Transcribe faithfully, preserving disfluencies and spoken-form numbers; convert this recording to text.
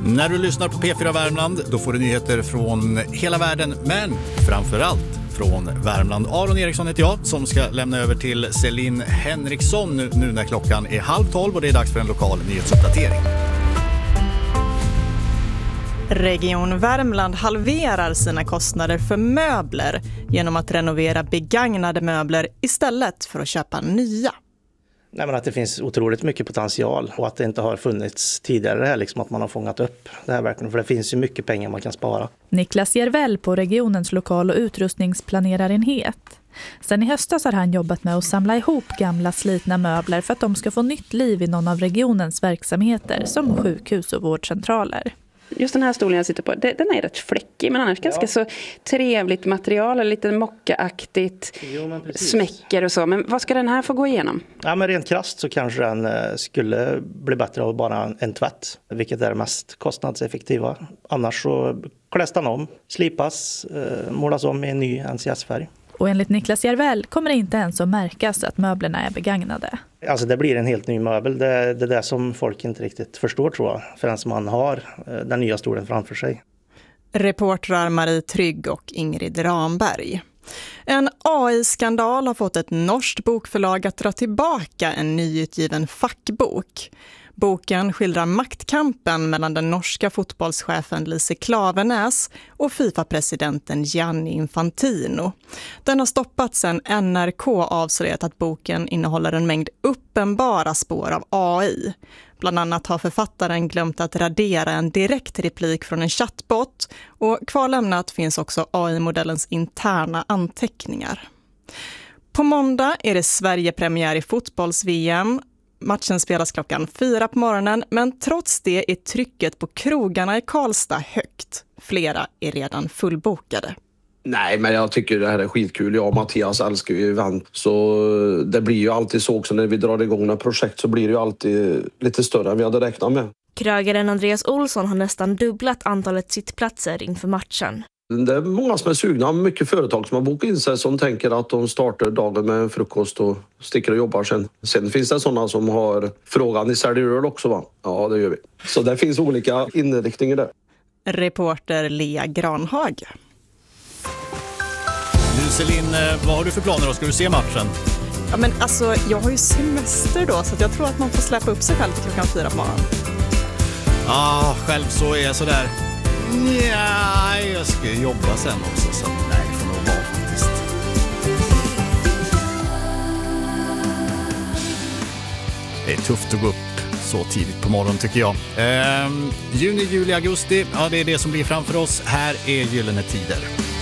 När du lyssnar på P fyra Värmland, då får du nyheter från hela världen, men framförallt från Värmland. Aron Eriksson heter jag som ska lämna över till Celine Henriksson nu, nu när klockan är halv tolv och det är dags för en lokal nyhetsuppdatering. Region Värmland halverar sina kostnader för möbler genom att renovera begagnade möbler istället för att köpa nya. Nej, men att det finns otroligt mycket potential och att det inte har funnits tidigare det här, liksom att man har fångat upp det här verkligen, för det finns ju mycket pengar man kan spara. Niklas Järvel på regionens lokal- och utrustningsplanerarenhet. Sen i höstas har han jobbat med att samla ihop gamla slitna möbler för att de ska få nytt liv i någon av regionens verksamheter som sjukhus och vårdcentraler. Just den här stolen jag sitter på, den är rätt fläckig men annars ja. ganska så trevligt material, lite mockaaktigt, smäcker och så. Men vad ska den här få gå igenom? Ja, men rent krasst så kanske den skulle bli bättre av bara en tvätt, vilket är det mest kostnadseffektiva. Annars så kläs den om, slipas, målas om i en ny N C S-färg. Och enligt Niklas Järvel kommer det inte ens att märkas att möblerna är begagnade. Alltså det blir en helt ny möbel. Det är det där som folk inte riktigt förstår, tror jag, förrän man har den nya stolen framför sig. Reportrar Marie Trygg och Ingrid Ramberg. En A I-skandal har fått ett norskt bokförlag att dra tillbaka en nyutgiven fackbok. Boken skildrar maktkampen mellan den norska fotbollschefen Lise Klavenäs och FIFA-presidenten Gianni Infantino. Den har stoppats sedan N R K avslöjat att boken innehåller en mängd uppenbara spår av A I. Bland annat har författaren glömt att radera en direkt replik från en chattbot och kvarlämnat finns också A I-modellens interna anteckningar. På måndag är det Sverige-premiär i fotbolls-V M. Matchen spelas klockan fyra på morgonen, men trots det är trycket på krogarna i Karlstad högt. Flera är redan fullbokade. Nej, men jag tycker det här är skitkul. Jag och Mattias älskar ju event. Så det blir ju alltid så också när vi drar igång några projekt så blir det ju alltid lite större än vi hade räknat med. Krögaren Andreas Olsson har nästan dubblat antalet sittplatser inför matchen. Det är många som är sugna, mycket företag som har bokat in sig som tänker att de startar dagen med en frukost och sticker och jobbar sen. Sen finns det sådana som har frågan, ni säljer öl också va? Ja, det gör vi. Så det finns olika inriktningar där. Reporter Lea Granhag. Nu Celine, vad har du för planer då? Ska du se matchen? Ja, men alltså, jag har ju semester då så att jag tror att man får släppa upp sig själv till klockan fyra på morgonen. Ja, ah, själv så är jag sådär. Ja, jag ska jobba sen också så nej, det får nog vara faktiskt. Det är tufft att gå upp så tidigt på morgonen tycker jag. Ehm, juni, juli, augusti, ja det är det som blir framför oss. Här är Gyllene Tider.